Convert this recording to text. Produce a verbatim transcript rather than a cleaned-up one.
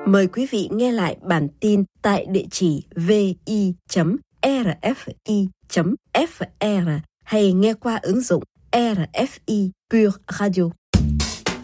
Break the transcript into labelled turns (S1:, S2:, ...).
S1: Mời quý vị nghe lại bản tin tại địa chỉ vi chấm rờ ép i chấm ép rờ hay nghe qua ứng dụng rờ ép i Pure Radio.